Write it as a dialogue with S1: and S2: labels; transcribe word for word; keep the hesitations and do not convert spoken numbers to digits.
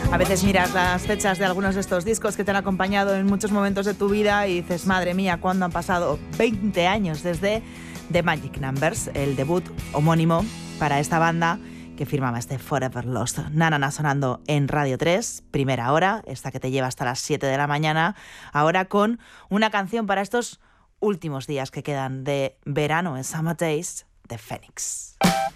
S1: A veces miras las fechas de algunos de estos discos que te han acompañado en muchos momentos de tu vida y dices, madre mía, ¿cuándo han pasado veinte años desde The Magic Numbers, el debut homónimo para esta banda que firmaba este Forever Lost? Na Na Na sonando en Radio tres, primera hora, esta que te lleva hasta las siete de la mañana, ahora con una canción para estos últimos días que quedan de verano en Summer Days de Phoenix.